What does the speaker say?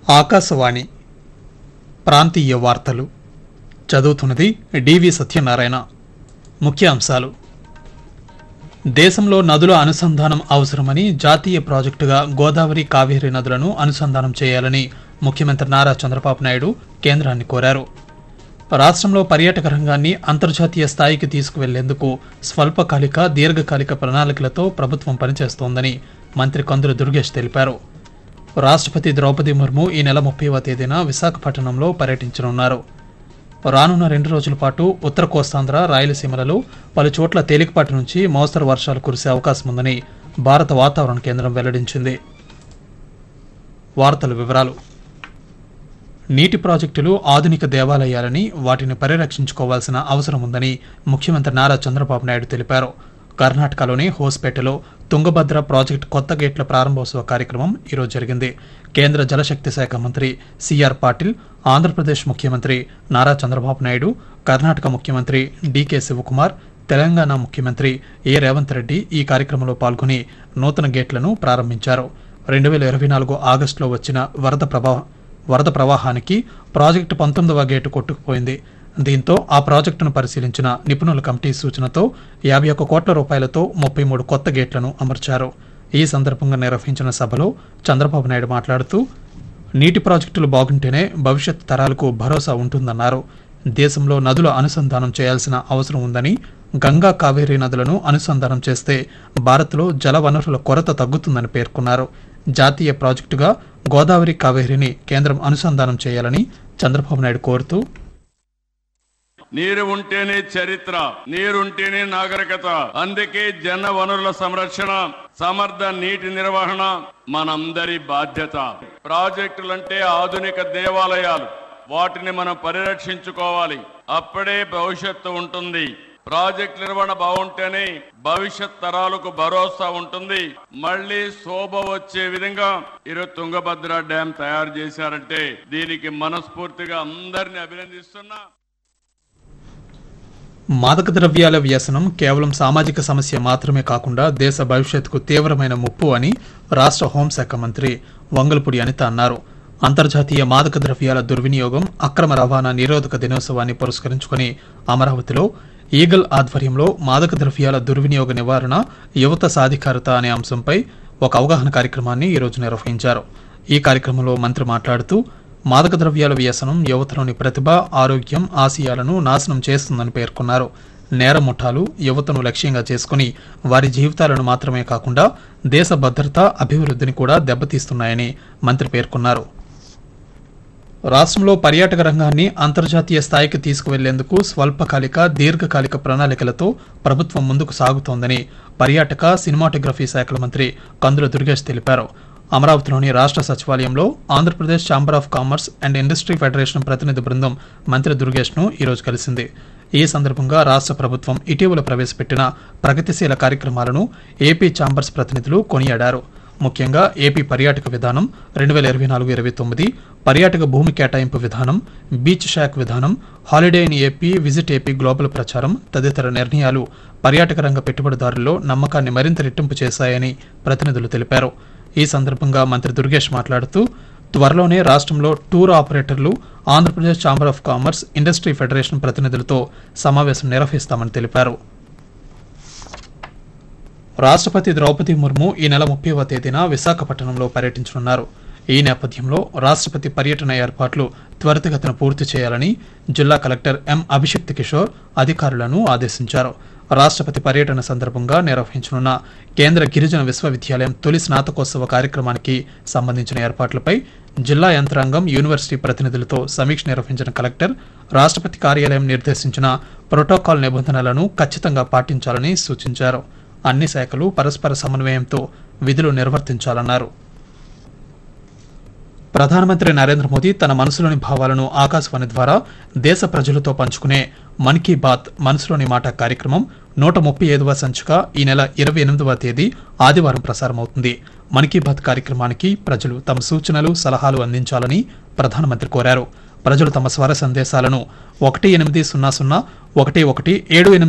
ఆకాశవాణి ప్రాంతీయ వార్తలు చదువుతున్నది డివి సత్యనారాయణ. ముఖ్యాంశాలు: దేశంలో నదుల అనుసంధానం అవసరమని జాతీయ ప్రాజెక్టుగా గోదావరి, కావేరీ నదులను అనుసంధానం చేయాలని ముఖ్యమంత్రి నారా చంద్రబాబు నాయుడు కేంద్రాన్ని కోరారు. రాష్ట్రంలో పర్యాటక రంగాన్ని అంతర్జాతీయ స్థాయికి తీసుకువెళ్లేందుకు స్వల్పకాలిక, దీర్ఘకాలిక ప్రణాళికలతో ప్రభుత్వం పనిచేస్తోందని మంత్రి కందుల దుర్గేష్ తెలిపారు. రాష్ట్రపతి ద్రౌపది ముర్ము ఈ నెల 30వ తేదీన విశాఖపట్నంలో పర్యటించనున్నారు. రానున్న 2 రోజుల పాటు ఉత్తర కోస్తాంధ్ర, రాయలసీమలలో పలు చోట్ల తేలికపాటి నుంచి మోస్తరు వర్షాలు కురిసే అవకాశం ఉందని భారత వాతావరణ కేంద్రం వెల్లడించింది. వార్తల వివరాలు: నీటి ప్రాజెక్టులు ఆధునిక దేవాలయాలని, వాటిని పరిరక్షించుకోవాల్సిన అవసరం ఉందని ముఖ్యమంత్రి నారా చంద్రబాబు నాయుడు తెలిపారు. కర్ణాటకలోని హోస్పేటలో తుంగభద్ర ప్రాజెక్టు కొత్త గేట్ల ప్రారంభోత్సవ కార్యక్రమం ఈరోజు జరిగింది. కేంద్ర జలశక్తి శాఖ మంత్రి సిఆర్ పాటిల్, ఆంధ్రప్రదేశ్ ముఖ్యమంత్రి నారా చంద్రబాబు నాయుడు, కర్ణాటక ముఖ్యమంత్రి డికే శివకుమార్, తెలంగాణ ముఖ్యమంత్రి ఏ రేవంత్ రెడ్డి ఈ కార్యక్రమంలో పాల్గొని నూతన గేట్లను ప్రారంభించారు. 2024 ఆగస్టులో వచ్చిన వరద ప్రవాహానికి ప్రాజెక్టు 19వ గేటు కొట్టుకుపోయింది. దీంతో ఆ ప్రాజెక్టును పరిశీలించిన నిపుణుల కమిటీ సూచనతో 51 కోట్ల రూపాయలతో 33 కొత్త గేట్లను అమర్చారు. ఈ సందర్భంగా నిర్వహించిన సభలో చంద్రబాబు నాయుడు మాట్లాడుతూ, నీటి ప్రాజెక్టులు బాగుంటేనే భవిష్యత్ తరాలకు భరోసా ఉంటుందన్నారు. దేశంలో నదుల అనుసంధానం చేయాల్సిన అవసరం ఉందని, గంగా, కావేరీ నదులను అనుసంధానం చేస్తే భారత్లో జల వనరుల కొరత తగ్గుతుందని పేర్కొన్నారు. జాతీయ ప్రాజెక్టుగా గోదావరి, కావేరీని కేంద్రం అనుసంధానం చేయాలని చంద్రబాబు నాయుడు కోరుతూ, నీరు ఉంటేనే చరిత్ర, నీరుంటేనే నాగరికత. అందుకే జన వనరుల సంరక్షణ, సమర్థ నీటి నిర్వహణ మనందరి బాధ్యత. ప్రాజెక్టులంటే ఆధునిక దేవాలయాలు, వాటిని మనం పరిరక్షించుకోవాలి. అప్పుడే భవిష్యత్తు ఉంటుంది. ప్రాజెక్ట్ నిర్వహణ బాగుంటేనే భవిష్యత్ తరాలకు భరోసా ఉంటుంది. మళ్లీ శోభ వచ్చే విధంగా ఈరోజు తుంగభద్ర డ్యాం తయారు చేశారంటే దీనికి మనస్ఫూర్తిగా అందరినీ అభినందిస్తున్నా. మాదక ద్రవ్యాల వ్యసనం కేవలం సామాజిక సమస్య మాత్రమే కాకుండా దేశ భవిష్యత్తుకు తీవ్రమైన ముప్పు అని రాష్ట్ర హోంశాఖ మంత్రి వంగలపూడి అనిత అన్నారు. అంతర్జాతీయ మాదక ద్రవ్యాల దుర్వినియోగం, అక్రమ రవాణా నిరోధక దినోత్సవాన్ని పురస్కరించుకుని అమరావతిలో ఈగల్ ఆధ్వర్యంలో మాదక ద్రవ్యాల దుర్వినియోగ నివారణ, యువత సాధికారత అనే అంశంపై ఒక అవగాహన కార్యక్రమాన్ని ఈరోజు నిర్వహించారు. ఈ కార్యక్రమంలో మంత్రి మాట్లాడుతూ, మాదక ద్రవ్యాల వ్యసనం యువతలోని ప్రతిభ, ఆరోగ్యం, ఆశయాలను నాశనం చేస్తుందని పేర్కొన్నారు. నేర ముఠాలు యువతను లక్ష్యంగా చేసుకుని వారి జీవితాలను మాత్రమే కాకుండా దేశ భద్రత, అభివృద్ధిని కూడా దెబ్బతీస్తున్నాయని మంత్రి పేర్కొన్నారు. రాష్ట్రంలో పర్యాటక రంగాన్ని అంతర్జాతీయ స్థాయికి తీసుకువెళ్లేందుకు స్వల్పకాలిక, దీర్ఘకాలిక ప్రణాళికలతో ప్రభుత్వం ముందుకు సాగుతోందని పర్యాటక, సినిమాటోగ్రఫీ శాఖల మంత్రి కందుల దుర్గేష్ తెలిపారు. అమరావతిలోని రాష్ట్ర సచివాలయంలో Andhra Pradesh chamber of commerce and industry federation ప్రతినిధి బృందం మంత్రి దుర్గేష్ను ఈరోజు కలిసింది. ఈ సందర్భంగా రాష్ట్ర ప్రభుత్వం ఇటీవల ప్రవేశపెట్టిన ప్రగతిశీల కార్యక్రమాలను ఏపీ ఛాంబర్స్ ప్రతినిధులు కొనియాడారు. ముఖ్యంగా ఏపీ పర్యాటక విధానం 2024-29, పర్యాటక భూమి కేటాయింపు విధానం, బీచ్ షాక్ విధానం, holiday in AP, visit AP global ప్రచారం తదితర నిర్ణయాలు పర్యాటక రంగ పెట్టుబడిదారుల్లో నమ్మకాన్ని మరింత రెట్టింపు చేశాయని ప్రతినిధులు తెలిపారు. ఈ సందర్భంగా మంత్రి దుర్గేష్ మాట్లాడుతూ, త్వరలోనే రాష్ట్రంలో టూర్ ఆపరేటర్లు, Andhra Pradesh chamber of commerce, industry federation ప్రతినిధులతో సమావేశం నిర్వహిస్తామని తెలిపారు. రాష్ట్రపతి ద్రౌపది ముర్ము ఈ నెల 30వ తేదీన విశాఖపట్నంలో పర్యటించనున్నారు. ఈ నేపథ్యంలో రాష్ట్రపతి పర్యటన ఏర్పాట్లు త్వరితగతిన పూర్తి చేయాలని జిల్లా కలెక్టర్ ఎం అభిషిక్త్ కిషోర్ అధికారులను ఆదేశించారు. రాష్ట్రపతి పర్యటన సందర్భంగా నిర్వహించనున్న కేంద్ర గిరిజన విశ్వవిద్యాలయం తొలి స్నాతకోత్సవ కార్యక్రమానికి సంబంధించిన ఏర్పాట్లపై జిల్లా యంత్రాంగం, యూనివర్సిటీ ప్రతినిధులతో సమీక్ష నిర్వహించిన కలెక్టర్ రాష్ట్రపతి కార్యాలయం నిర్దేశించిన ప్రోటోకాల్ నిబంధనలను ఖచ్చితంగా పాటించాలని సూచించారు. అన్ని శాఖలు పరస్పర సమన్వయంతో విధులు నిర్వర్తించాలన్నారు. ప్రధానమంత్రి నరేంద్ర మోదీ తన మనసులోని భావాలను ఆకాశవాణి ద్వారా దేశ ప్రజలతో పంచుకునే మన్ కీ బాత్ మనసులోని మాట కార్యక్రమం 135వ సంచిక ఈ నెల 28వ తేదీ ఆదివారం ప్రసారమవుతుంది. మన్ కీ బాత్ కార్యక్రమానికి ప్రజలు తమ సూచనలు, సలహాలు అందించాలని ప్రధానమంత్రి కోరారు. ప్రజలు తమ స్వర సందేశాలను 1800 11 78